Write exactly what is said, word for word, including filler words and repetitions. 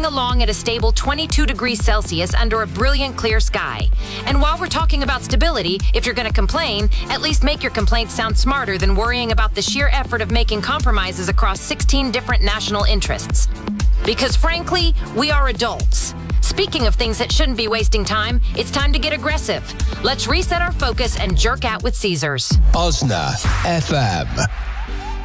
along at a stable twenty-two degrees Celsius under a brilliant clear sky. And while we're talking about stability, if you're going to complain, at least make your complaints sound smarter than worrying about the sheer effort of making compromises across sixteen different national interests. Because frankly, we are adults. Speaking of things that shouldn't be wasting time, it's time to get aggressive. Let's reset our focus and jerk out with Caesars. Osna F M.